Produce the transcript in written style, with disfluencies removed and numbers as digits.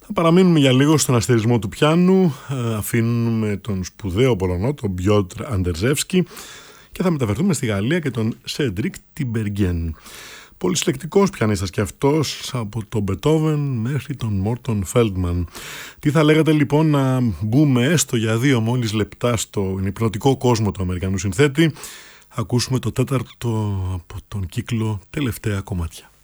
Θα παραμείνουμε για λίγο στον αστερισμό του πιάνου, αφήνουμε τον σπουδαίο Πολωνό, τον Πιότρ Αντερζεύσκι, και θα μεταφερθούμε στη Γαλλία και τον Σέντρικ Τιμπεργέν. Πολυσυλλεκτικός πιανίστας και αυτός, από τον Μπετόβεν μέχρι τον Μόρτον Φέλτμαν. Τι θα λέγατε λοιπόν να μπούμε έστω για 2 μόλις λεπτά στο υπνοτικό κόσμο του Αμερικανού συνθέτη? Ακούσουμε το τέταρτο από τον κύκλο Τελευταία κομμάτια.